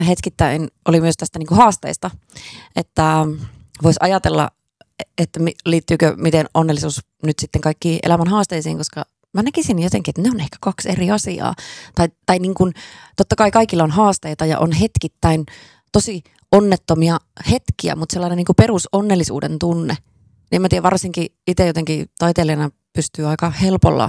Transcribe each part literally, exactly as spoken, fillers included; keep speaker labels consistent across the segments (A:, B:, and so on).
A: hetkittäin oli myös tästä niin kuin haasteista, että voisi ajatella, että liittyykö miten onnellisuus nyt sitten kaikkiin elämän haasteisiin, koska mä näkisin jotenkin, että ne on ehkä kaksi eri asiaa. Tai, tai niin kuin, totta kai kaikilla on haasteita ja on hetkittäin tosi onnettomia hetkiä, mutta sellainen niin kuin perusonnellisuuden tunne. Niin mä tiedän, varsinkin itse jotenkin taiteilijana pystyy aika helpolla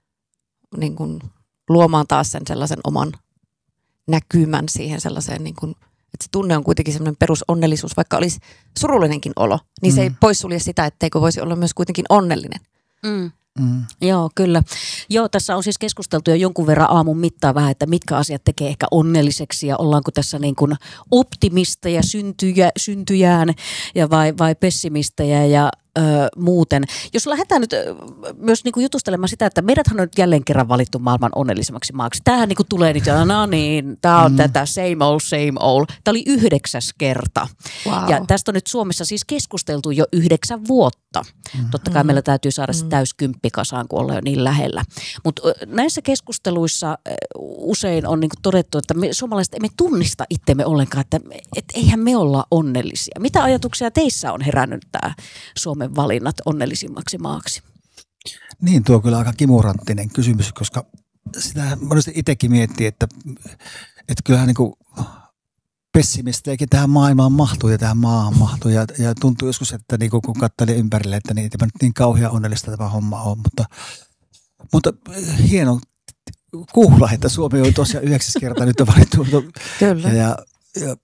A: niin kuin luomaan taas sen sellaisen oman näkymän siihen sellaiseen, niin kuin, että se tunne on kuitenkin sellainen perusonnellisuus, vaikka olisi surullinenkin olo, niin mm. se ei poissulje sitä, etteikö voisi olla myös kuitenkin onnellinen.
B: Mm. Mm. Joo, kyllä. Joo, tässä on siis keskusteltu jo jonkun verran aamun mittaan vähän, että mitkä asiat tekee ehkä onnelliseksi ja ollaanko tässä niin kuin optimisteja syntyjä, syntyjään ja vai, vai pessimistejä ja ö, muuten. Jos lähdetään nyt myös niin kuin jutustelemaan sitä, että meidäthän on nyt jälleen kerran valittu maailman onnellisemmaksi maaksi. Tämähän niin kuin tulee nyt, ja no niin, tämä on mm. tätä same old, same old. Tämä oli yhdeksäs kerta.
A: Wow.
B: Ja tästä on nyt Suomessa siis keskusteltu jo yhdeksän vuotta. Mm. Totta kai mm. meillä täytyy saada se täyskymppi kasaan, kun ollaan jo niin lähellä. Mutta näissä keskusteluissa usein on niinku todettu, että me suomalaiset emme tunnista itsemme ollenkaan, että et eihän me olla onnellisia. Mitä ajatuksia teissä on herännyt tämä Suomen valinnat onnellisimmaksi maaksi?
C: Niin, tuo on kyllä aika kimuranttinen kysymys, koska sitä monesti itsekin miettii, että, että kyllähän niin kuin pessimistejäkin tähän maailmaan mahtuu ja tähän maahan mahtuu. Ja, ja tuntuu joskus, että niin kun katselin ympärille, että niin, tämä nyt niin kauhean onnellista tämä homma on. Mutta, mutta hieno kuulla, että Suomi on tosiaan yhdeksäs kertaa nyt valittu.
A: Kyllä.
C: Ja, ja, ja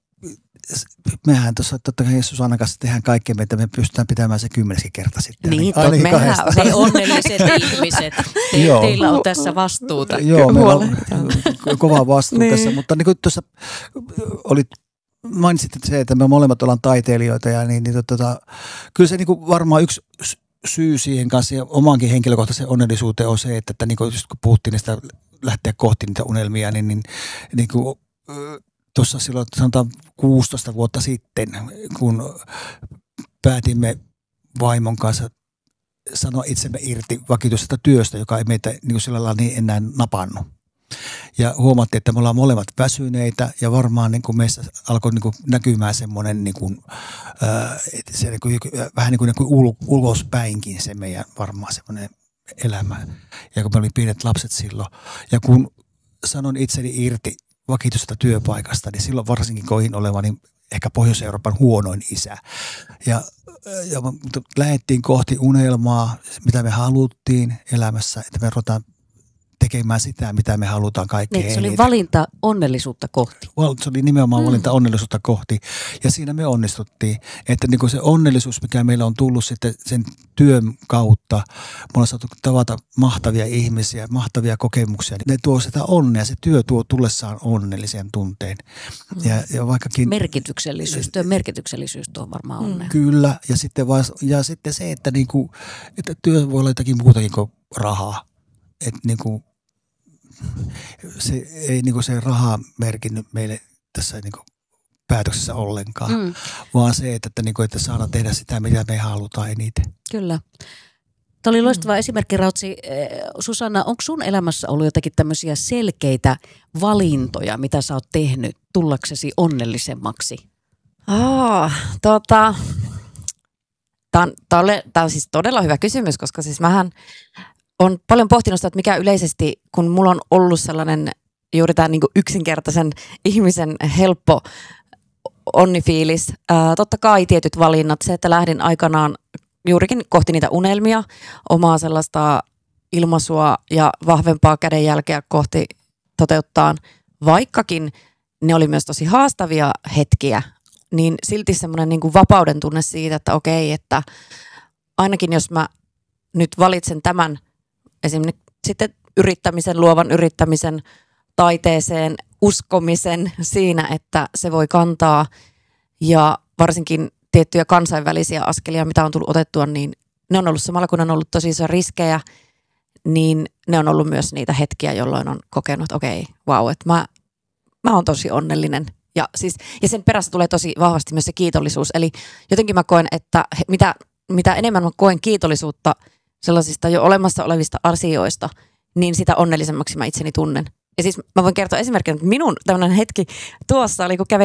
C: mehän tuossa totta kai Susannan kanssa tehdään kaikkemme, että me pystytään pitämään se kymmeneskin kerta sitten.
B: Niin, ainakin mehän te onnelliset ihmiset. Te, teillä on tässä vastuuta.
C: Joo, meillä on kova vastuu niin. tässä, mutta niin kuin tuossa olit, mainitsit se, että me molemmat ollaan taiteilijoita ja niin, niin tota, kyllä se niin kuin varmaan yksi syy siihen kanssa ja omaankin henkilökohtaisen onnellisuuteen on se, että, että niin kuin just kun puhuttiin niistä lähteä kohti niitä unelmia, niin, niin, niin kuin tuossa silloin sanotaan kuusitoista vuotta sitten, kun päätimme vaimon kanssa sanoa itsemme irti vakituisesta työstä, joka ei meitä niin kuin sillä lailla niin enää napannut. Ja huomattiin, että me ollaan molemmat väsyneitä ja varmaan niin kuin meissä alkoi niin kuin näkymään semmoinen niin kuin, äh, se niin kuin, vähän niin kuin, niin kuin ul, ulospäinkin se meidän varmaan semmoinen elämä. Ja kun me oli pienet lapset silloin ja kun sanon itseni irti vakituisesta työpaikasta, niin silloin varsinkin koin olevani ehkä Pohjois-Euroopan huonoin isä. Ja, ja lähdettiin kohti unelmaa, mitä me haluttiin elämässä, että me ruvetaan tekemään sitä, mitä me halutaan kaikkea.
B: Niin, se oli valinta onnellisuutta kohti.
C: Se oli nimenomaan mm. valinta onnellisuutta kohti. Ja siinä me onnistuttiin, että niin kuin se onnellisuus, mikä meillä on tullut sitten sen työn kautta, me ollaan saatu tavata mahtavia ihmisiä, mahtavia kokemuksia. Ne tuo sitä onnea, se työ tuo tullessaan onnellisen tunteen. Mm. Ja, ja vaikkakin,
B: merkityksellisyys, työn merkityksellisyys tuo varmaan onnea.
C: Kyllä, ja sitten, vaan, ja sitten se, että, niin kuin, että työ voi olla jotakin muutakin kuin rahaa. Että niin kuin, se ei niin kuin se raha merkinnyt meille tässä niin kuin päätöksessä ollenkaan, mm. vaan se, että, että, niin kuin, että saadaan tehdä sitä, mitä me halutaan eniten.
B: Kyllä. Tämä oli loistava mm. esimerkki, Rautsi. Susanna, onko sun elämässä ollut jotakin tämmöisiä selkeitä valintoja, mitä sä oot tehnyt tullaksesi onnellisemmaksi?
A: Oh, tota, tämä on, tämä on siis todella hyvä kysymys, koska siis mähän on paljon pohtinut sitä, että mikä yleisesti, kun mulla on ollut sellainen juuri tämä niin kuin yksinkertaisen ihmisen helppo onnifiilis. Ää, totta kai tietyt valinnat, se, että lähdin aikanaan juurikin kohti niitä unelmia, omaa sellaista ilmaisua ja vahvempaa kädenjälkeä kohti toteuttaa, vaikkakin ne oli myös tosi haastavia hetkiä, niin silti semmoinen niin kuin vapauden tunne siitä, että okei, että ainakin jos mä nyt valitsen tämän esimerkiksi sitten yrittämisen, luovan yrittämisen, taiteeseen, uskomisen siinä, että se voi kantaa ja varsinkin tiettyjä kansainvälisiä askelia, mitä on tullut otettua, niin ne on ollut samalla, kun on ollut tosi isoja riskejä, niin ne on ollut myös niitä hetkiä, jolloin on kokenut, että okei, vau, että mä, mä oon tosi onnellinen. Ja, siis, ja sen perässä tulee tosi vahvasti myös se kiitollisuus. Eli jotenkin mä koen, että mitä, mitä enemmän mä koen kiitollisuutta sellaisista jo olemassa olevista asioista, niin sitä onnellisemmaksi mä itseni tunnen. Ja siis mä voin kertoa esimerkkinä, että minun tämmöinen hetki tuossa oli, kun kävin